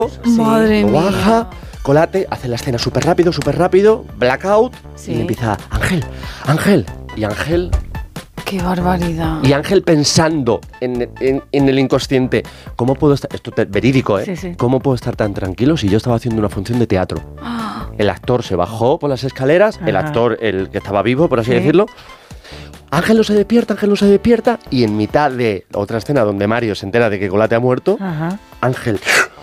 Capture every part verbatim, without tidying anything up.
Madre lo mía. baja, Colate, hace la escena súper rápido, súper rápido, blackout, Sí. y le empieza, Ángel, Ángel, y Ángel... Qué barbaridad. Y Ángel pensando en, en, en el inconsciente, ¿cómo puedo estar, esto es verídico, ¿eh? Sí, sí. ¿Cómo puedo estar tan tranquilo si yo estaba haciendo una función de teatro? Ah, El actor se bajó por las escaleras, el Ajá. actor, el que estaba vivo, por así Sí. decirlo. Ángel no se despierta, Ángel no se despierta, y en mitad de otra escena donde Mario se entera de que Colate ha muerto, Ajá. Ángel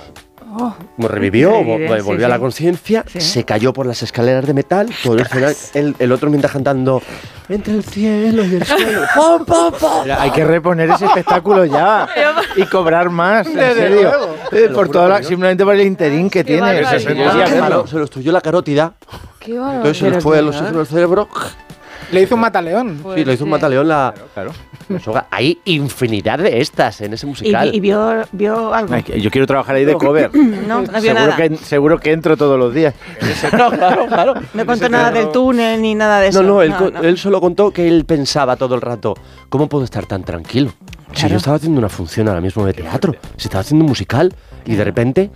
Oh, como revivió, revive, vo- sí, volvió a sí. la conciencia, Sí. se cayó por las escaleras de metal, todo el, escenario, el, el otro mientras cantando entre el cielo y el suelo. ¡Pum, pum, pum! Mira, hay que reponer ese espectáculo ya y cobrar más, en serio. Eh, por toda la- simplemente por el interín que tiene. barbaridad. Eso sí, sí, hacerlo. Se lo estudió la carótida, qué barbaridad. entonces se le fue el oxígeno al cerebro. Le hizo un mataleón. Sí, lo hizo un mataleón la, Claro. la soga. Hay infinidad de estas en ese ¿Y, musical. vi- y vio, vio algo? Ay, que yo quiero trabajar ahí de cover. No, no vio seguro, nada. que, seguro que entro todos los días. Claro, claro, claro. No contó nada del túnel ni nada de eso. No, no, él, co- no. él solo contó que él pensaba todo el rato, ¿cómo puedo estar tan tranquilo? Si Claro. yo estaba haciendo una función ahora mismo de teatro, si estaba haciendo un musical y de repente,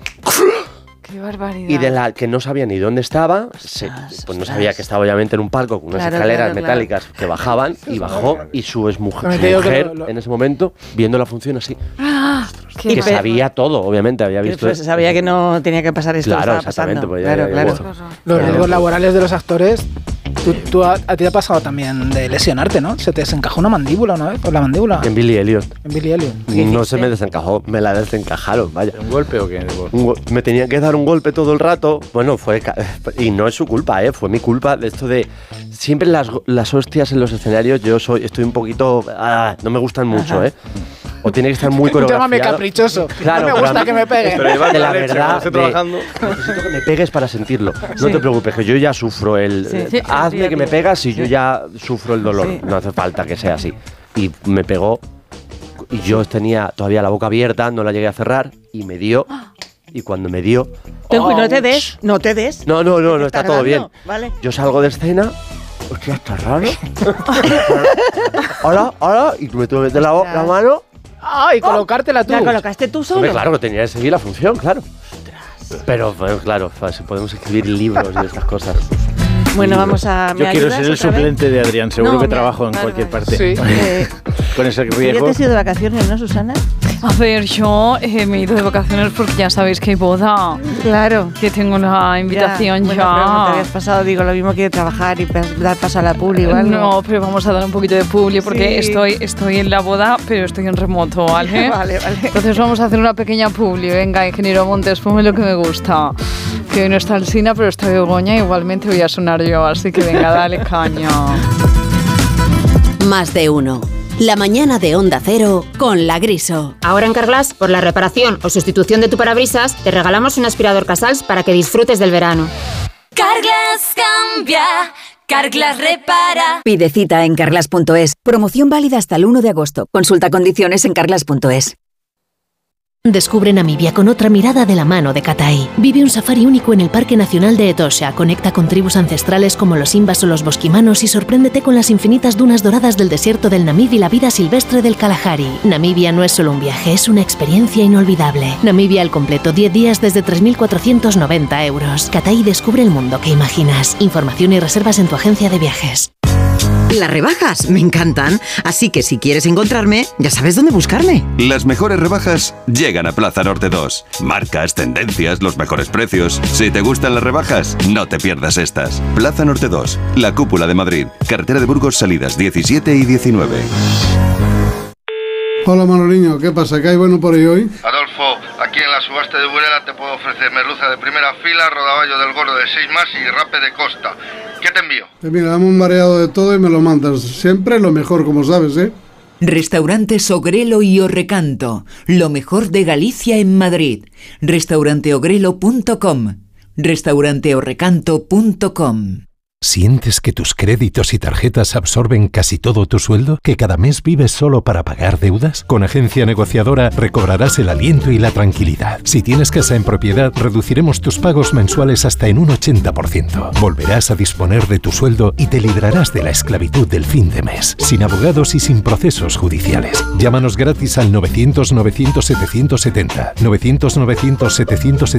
Qué barbaridad. y de la que no sabía ni dónde estaba, se- Ostras, pues no ostras. sabía que estaba obviamente en un palco con unas Claro, escaleras claro, claro. metálicas que bajaban y bajó y su exmujer, También su te digo que mujer lo- lo- en ese momento, viendo la función así, Ah, qué que pe- sabía todo, obviamente, había Que, visto... pues, sabía que no tenía que pasar esto que Claro, estaba pasando. exactamente, pues ya- claro, ya- claro. ya- horror. Los Claro. riesgos laborales de los actores. Tú, tú a, a ti te ha pasado también de lesionarte, ¿no? Se te desencajó una mandíbula una vez, por la mandíbula. En Billy Elliot. En Billy Elliot. No se me desencajó, me la desencajaron, vaya. ¿Un golpe o qué? Un go- me tenía que dar un golpe todo el rato. Bueno, fue. ca- Y no es su culpa, ¿eh? Fue mi culpa de esto de. Siempre las, go- las hostias en los escenarios, yo soy estoy un poquito. Ah, no me gustan mucho, Ajá. ¿eh? O tiene que estar muy Llámame coreografiado. caprichoso. Claro, no me pero gusta a mí- que me peguen. Pero de la verdad, esté de- trabajando. necesito que me pegues para sentirlo. No Sí. te preocupes, que yo ya sufro el. Sí. eh, Sí, hazme sí, que me sí. pegas y yo ya sufro el dolor. Sí. No hace falta que sea así. Y me pegó. Y yo tenía todavía la boca abierta, no la llegué a cerrar. Y me dio. Y cuando me dio. Ten cuidado, no te ¡ouch! des, no te des. No, no, no, no está todo bien. grabando, ¿Vale? Yo salgo de escena. Hostia, está raro. Hola, hola. Y me tuve que meter la, bo- la mano. ¡Ay, colocártela tú! ¿La colocaste tú solo? Hombre, claro que tenía que seguir la función, claro. Pero, bueno, claro, pues, podemos escribir libros y estas cosas. Bueno, vamos a... ¿me Yo quiero ayudas ser el otra vez? suplente de Adrián. Seguro No, que mira, trabajo en vale, cualquier vale. parte. Sí. Eh, Con ese ¿Ya riesgo. te has ido de vacaciones, no, Susana? A ver, yo eh, me he ido de vacaciones porque ya sabéis que hay boda. Claro. Que tengo una invitación Bueno, ya. pero no te habías pasado, digo, lo mismo que trabajar y pas- dar paso a la publi o algo. No, pero vamos a dar un poquito de publi porque Sí. estoy, estoy en la boda, pero estoy en remoto, ¿vale? Vale, vale. Entonces vamos a hacer una pequeña publi. Venga, ingeniero Montes, ponme lo que me gusta. Que hoy no está Alsina, pero está Begoña. Igualmente voy a sonar yo, así que venga, dale caña. Más de uno. La mañana de Onda Cero con La Griso. Ahora en Carglass, por la reparación o sustitución de tu parabrisas, te regalamos un aspirador Casals para que disfrutes del verano. Carglass cambia, Carglass repara. Pide cita en carglass punto es. Promoción válida hasta el uno de agosto. Consulta condiciones en carglass punto es. Descubre Namibia con otra mirada de la mano de Katai. Vive un safari único en el Parque Nacional de Etosha, conecta con tribus ancestrales como los Imbas o los Bosquimanos y sorpréndete con las infinitas dunas doradas del desierto del Namib y la vida silvestre del Kalahari. Namibia no es solo un viaje, es una experiencia inolvidable. Namibia al completo, diez días desde tres mil cuatrocientos noventa euros. Katai descubre el mundo que imaginas. Información y reservas en tu agencia de viajes. Las rebajas me encantan, así que si quieres encontrarme, ya sabes dónde buscarme. Las mejores rebajas llegan a Plaza Norte dos. Marcas, tendencias, los mejores precios. Si te gustan las rebajas, no te pierdas estas. Plaza Norte dos, la cúpula de Madrid. Carretera de Burgos, salidas diecisiete y diecinueve. Hola Manoliño, ¿qué pasa? ¿Qué hay bueno por ahí hoy? Adolfo, aquí en la subasta de Burela te puedo ofrecer merluza de primera fila, rodaballo del gordo de seis más y rape de costa. ¿Qué te envío? Pues mira, dame un variado de todo y me lo mandas. Siempre lo mejor, como sabes, ¿eh? Restaurante Ogrelo y Orrecanto, lo mejor de Galicia en Madrid. restaurante ogrelo punto com, restaurante orrecanto punto com. ¿Sientes que tus créditos y tarjetas absorben casi todo tu sueldo? ¿Que cada mes vives solo para pagar deudas? Con Agencia Negociadora recobrarás el aliento y la tranquilidad. Si tienes casa en propiedad, reduciremos tus pagos mensuales hasta en un ochenta por ciento. Volverás a disponer de tu sueldo y te librarás de la esclavitud del fin de mes, sin abogados y sin procesos judiciales. Llámanos gratis al novecientos novecientos setecientos setenta, novecientos novecientos setecientos setenta